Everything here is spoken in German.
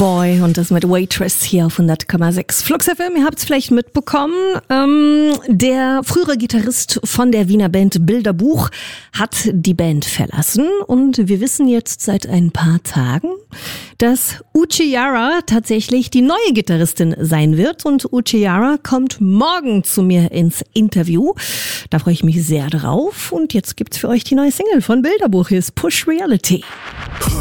Boy und das mit Waitress hier auf 100,6 Flux FM. Ihr habt es vielleicht mitbekommen, der frühere Gitarrist von der Wiener Band Bilderbuch hat die Band verlassen und wir wissen jetzt seit ein paar Tagen, dass Uche Yara tatsächlich die neue Gitarristin sein wird und Uche Yara kommt morgen zu mir ins Interview. Da freue ich mich sehr drauf und jetzt gibt's für euch die neue Single von Bilderbuch, hier ist Push Reality.